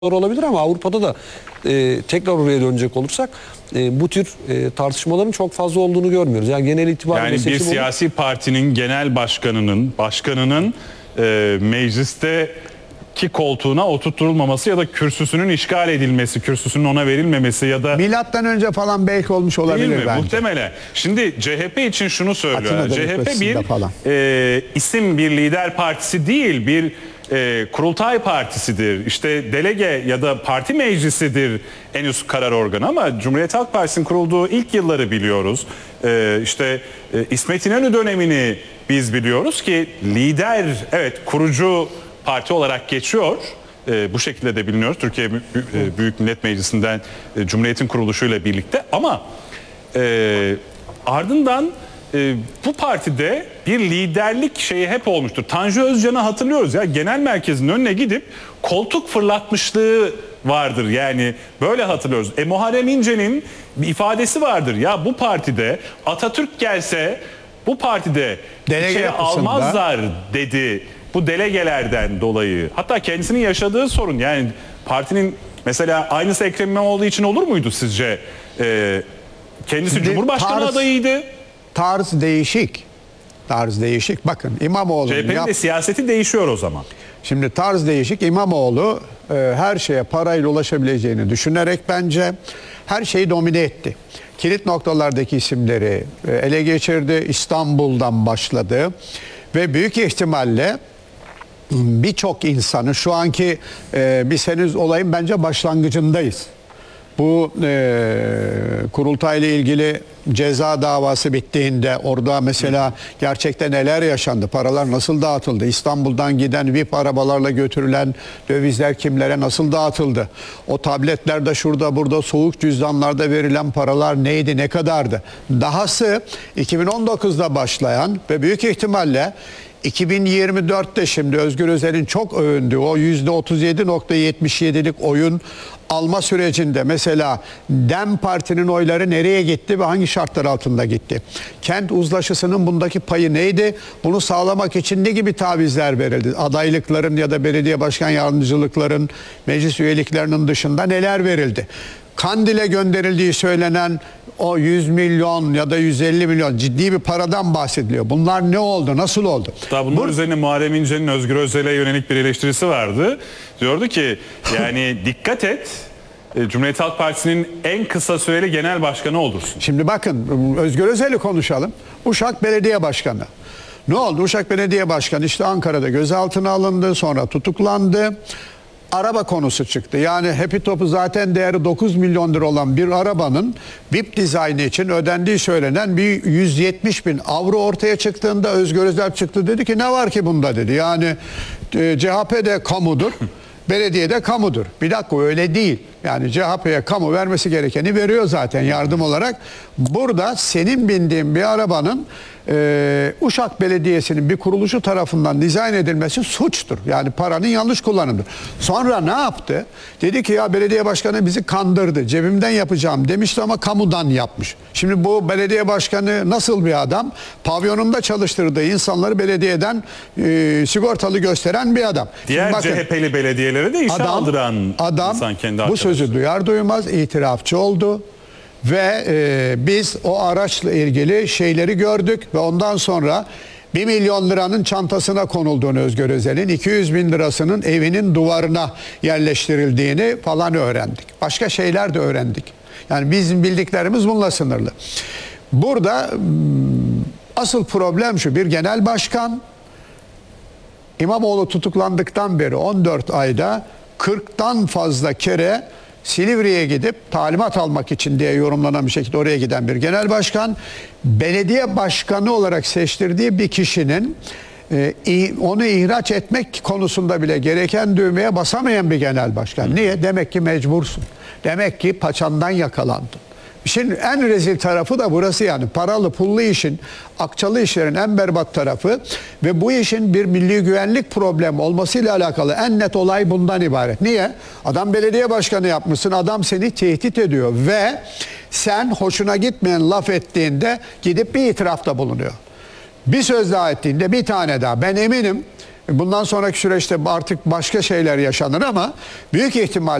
olabilir ama Avrupa'da da tekrar oraya dönecek olursak bu tür tartışmaların çok fazla olduğunu görmüyoruz. Yani genel itibariyle yani bir siyasi partinin genel başkanının meclisteki koltuğuna oturtulmaması ya da kürsüsünün işgal edilmesi, kürsüsünün ona verilmemesi ya da milattan önce falan belki olmuş olabilir bence. Muhtemelen. Şimdi CHP için şunu söylüyor. CHP bir isim, bir lider partisi değil, bir kurultay partisidir. İşte delege ya da parti meclisidir en üst karar organı ama Cumhuriyet Halk Partisi'nin kurulduğu ilk yılları biliyoruz. İsmet İnönü dönemini biz biliyoruz ki lider, evet, kurucu parti olarak geçiyor. Bu şekilde de biliniyoruz. Türkiye Büyük Millet Meclisi'nden Cumhuriyet'in kuruluşuyla birlikte ama ardından bu partide bir liderlik şeyi hep olmuştur. Tanju Özcan'ı hatırlıyoruz ya, genel merkezin önüne gidip koltuk fırlatmışlığı vardır. Yani böyle hatırlıyoruz. Muharrem İnce'nin bir ifadesi vardır. Ya bu partide Atatürk gelse bu partide içeri almazlar dedi. Bu delegelerden dolayı. Hatta kendisinin yaşadığı sorun, yani partinin mesela aynısı Ekrem İmamoğlu için olur muydu sizce? Kendisi şimdi Cumhurbaşkanı adayıydı. Tarz değişik. Tarz değişik. Bakın İmamoğlu. CHP'nin de siyaseti değişiyor o zaman. Şimdi tarz değişik. İmamoğlu her şeye parayla ulaşabileceğini düşünerek bence her şeyi domine etti. Kilit noktalardaki isimleri ele geçirdi. İstanbul'dan başladı. Ve büyük ihtimalle birçok insanı şu anki biz henüz olayın bence başlangıcındayız. Bu kurultayla ilgili ceza davası bittiğinde orada mesela gerçekten neler yaşandı? Paralar nasıl dağıtıldı? İstanbul'dan giden VIP arabalarla götürülen dövizler kimlere nasıl dağıtıldı? O tabletlerde şurada burada soğuk cüzdanlarda verilen paralar neydi, ne kadardı? Dahası 2019'da başlayan ve büyük ihtimalle 2024'te şimdi Özgür Özel'in çok övündüğü o %37.77'lik oyun alma sürecinde mesela DEM Parti'nin oyları nereye gitti ve hangi şartlar altında gitti? Kent uzlaşısının bundaki payı neydi? Bunu sağlamak için ne gibi tavizler verildi? Adaylıkların ya da belediye başkan yardımcılıkların, meclis üyeliklerinin dışında neler verildi? Kandil'e gönderildiği söylenen o 100 milyon ya da 150 milyon ciddi bir paradan bahsediliyor. Bunlar ne oldu? Nasıl oldu? Hatta bunun üzerine Muharrem İnce'nin Özgür Özel'e yönelik bir eleştirisi vardı. Diyordu ki yani dikkat et, Cumhuriyet Halk Partisi'nin en kısa süreli genel başkanı olursun. Şimdi bakın Özgür Özel'i konuşalım. Uşak Belediye Başkanı. Ne oldu? Uşak Belediye Başkanı işte Ankara'da gözaltına alındı, sonra tutuklandı. Araba konusu çıktı. Yani Happy Top'u zaten değeri 9 milyon lira olan bir arabanın VIP dizaynı için ödendiği söylenen bir 170 bin avro ortaya çıktığında Özgür Özel çıktı, dedi ki ne var ki bunda dedi. Yani CHP de kamudur, belediye de kamudur. Bir dakika, öyle değil. Yani CHP'ye kamu vermesi gerekeni veriyor zaten yardım olarak. Burada senin bindiğin bir arabanın Uşak Belediyesi'nin bir kuruluşu tarafından dizayn edilmesi suçtur. Yani paranın yanlış kullanımıdır. Sonra ne yaptı? Dedi ki ya belediye başkanı bizi kandırdı. Cebimden yapacağım demişti ama kamudan yapmış. Şimdi bu belediye başkanı nasıl bir adam? Pavyonunda çalıştırdığı insanları belediyeden sigortalı gösteren bir adam. Diğer bakın, CHP'li belediyelere de işe aldıran insan kendi bu sözü duyar duymaz itirafçı oldu. Ve biz o araçla ilgili şeyleri gördük ve ondan sonra 1 milyon liranın çantasına konulduğunu Özgür Özel'in 200 bin lirasının evinin duvarına yerleştirildiğini falan öğrendik. Başka şeyler de öğrendik. Yani bizim bildiklerimiz bununla sınırlı. Burada asıl problem şu: bir genel başkan İmamoğlu tutuklandıktan beri 14 ayda 40'tan fazla kere Silivri'ye gidip talimat almak için diye yorumlanan bir şekilde oraya giden bir genel başkan, belediye başkanı olarak seçtirdiği bir kişinin onu ihraç etmek konusunda bile gereken düğmeye basamayan bir genel başkan. Niye? Demek ki mecbursun. Demek ki paçandan yakalandın. Şimdi en rezil tarafı da burası, yani paralı pullu işin, akçalı işlerin en berbat tarafı ve bu işin bir milli güvenlik problemi olmasıyla alakalı en net olay bundan ibaret. Niye? Adam belediye başkanı yapmışsın, adam seni tehdit ediyor ve sen hoşuna gitmeyen laf ettiğinde gidip bir itirafta bulunuyor. Bir söz daha ettiğinde bir tane daha. Ben eminim Bundan sonraki süreçte artık başka şeyler yaşanır ama büyük ihtimal